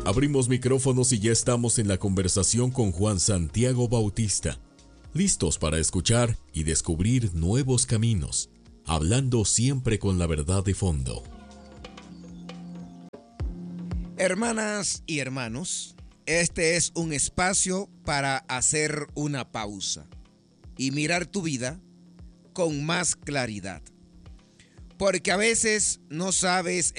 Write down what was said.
Abrimos micrófonos y ya estamos en la conversación con Juan Santiago Bautista, listos para escuchar y descubrir nuevos caminos, hablando siempre con la verdad de fondo. Hermanas y hermanos, este es un espacio para hacer una pausa y mirar tu vida con más claridad. Porque a veces no sabes